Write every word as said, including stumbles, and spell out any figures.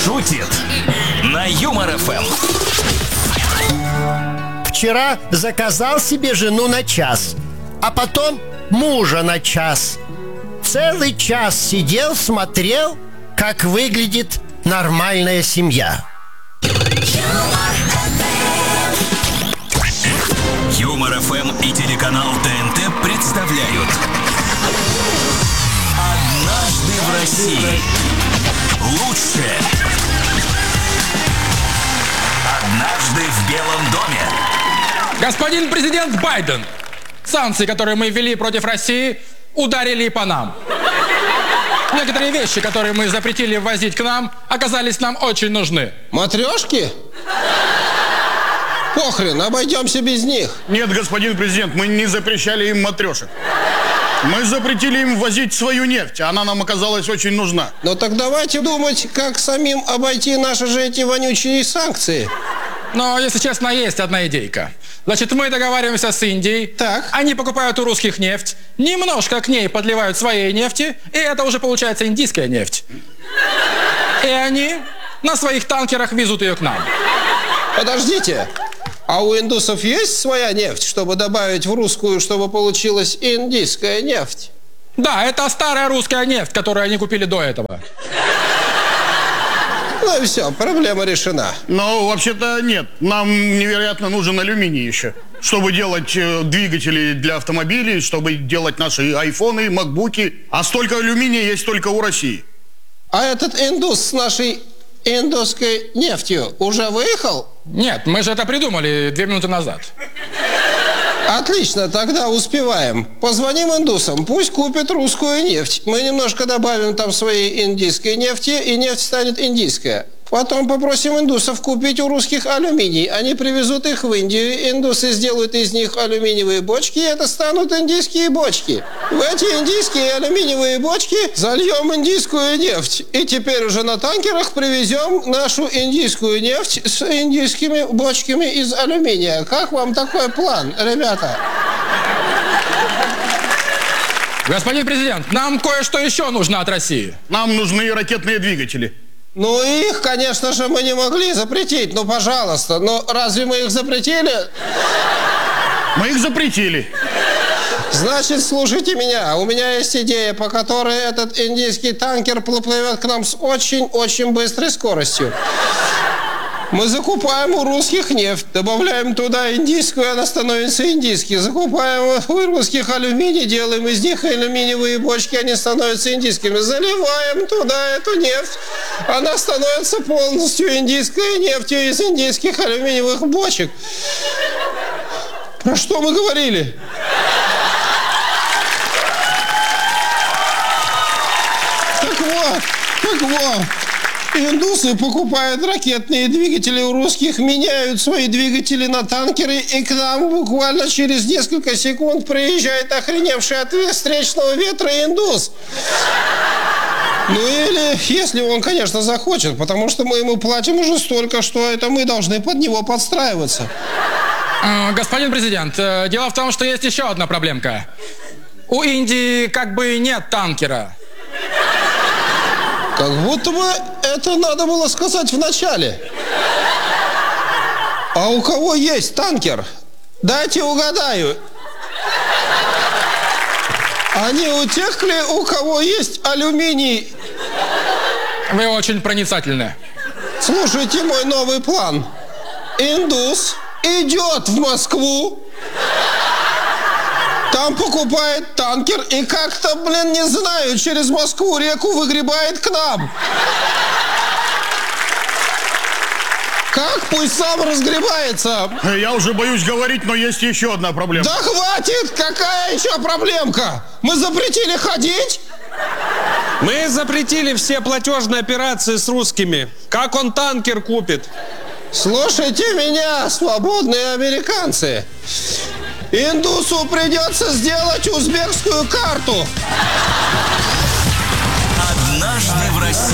шутит на Юмор эф эм. Вчера заказал себе жену на час, а потом мужа на час. Целый час сидел, смотрел, как выглядит нормальная семья. Юмор эф эм и телеканал тэ эн тэ представляют «Однажды в России». Лучшее. «Однажды в Белом доме». Господин президент Байден, санкции, которые мы ввели против России, ударили и по нам. Некоторые вещи, которые мы запретили ввозить к нам, оказались нам очень нужны. Матрешки? Похрен, обойдемся без них. Нет, господин президент, мы не запрещали им матрешек. Мы запретили им ввозить свою нефть, она нам оказалась очень нужна. Но так давайте думать, как самим обойти наши же эти вонючие санкции. Но, если честно, есть одна идейка. Значит, мы договариваемся с Индией. Так. Они покупают у русских нефть, немножко к ней подливают своей нефти, и это уже получается индийская нефть. И они на своих танкерах везут ее к нам. Подождите, а у индусов есть своя нефть, чтобы добавить в русскую, чтобы получилась индийская нефть? Да, это старая русская нефть, которую они купили до этого. Ну и все, проблема решена. Но вообще-то нет, нам невероятно нужен алюминий еще. Чтобы делать э, двигатели для автомобилей, чтобы делать наши айфоны, макбуки. А столько алюминия есть только у России. А этот индус с нашей индусской нефтью уже выехал? Нет, мы же это придумали две минуты назад. Отлично, тогда успеваем. Позвоним индусам, пусть купят русскую нефть. Мы немножко добавим там своей индийской нефти, и нефть станет индийская. Потом попросим индусов купить у русских алюминий. Они привезут их в Индию, индусы сделают из них алюминиевые бочки, и это станут индийские бочки. В эти индийские алюминиевые бочки зальем индийскую нефть. И теперь уже на танкерах привезем нашу индийскую нефть с индийскими бочками из алюминия. Как вам такой план, ребята? Господин президент, нам кое-что еще нужно от России. Нам нужны ракетные двигатели. Ну, их, конечно же, мы не могли запретить. Ну, пожалуйста. Но разве мы их запретили? Мы их запретили. Значит, слушайте меня. У меня есть идея, по которой этот индийский танкер плывет к нам с очень-очень быстрой скоростью. Мы закупаем у русских нефть, добавляем туда индийскую, она становится индийской. Закупаем у русских алюминий, делаем из них алюминиевые бочки, они становятся индийскими. Заливаем туда эту нефть, она становится полностью индийской нефтью из индийских алюминиевых бочек. Про что мы говорили? Так вот, так вот. Индусы покупают ракетные двигатели у русских, меняют свои двигатели на танкеры, и к нам буквально через несколько секунд приезжает охреневший от встречного ветра индус. Ну или, если он, конечно, захочет, потому что мы ему платим уже столько, что это мы должны под него подстраиваться. Господин президент, дело в том, что есть еще одна проблемка. У Индии как бы нет танкера. Как будто бы это надо было сказать в начале. А у кого есть танкер? Дайте угадаю. Они у тех ли, у кого есть алюминий? Вы очень проницательны. Слушайте мой новый план. Индус идет в Москву, там покупает танкер и как-то, блин, не знаю, через Москву реку выгребает к нам. Как? Пусть сам разгребается. Я уже боюсь говорить, но есть еще одна проблема. Да хватит! Какая еще проблемка? Мы запретили ходить? Мы запретили все платежные операции с русскими. Как он танкер купит? Слушайте меня, свободные американцы. Индусу придется сделать узбекскую карту. «Однажды в России».